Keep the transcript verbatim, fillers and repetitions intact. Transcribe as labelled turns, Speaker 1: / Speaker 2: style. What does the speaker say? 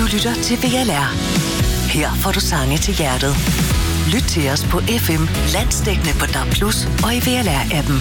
Speaker 1: Du lytter til V L R. Her får du sange til hjertet. Lyt til os på F M, landsdækkende på D A B plus, og i V L R-appen.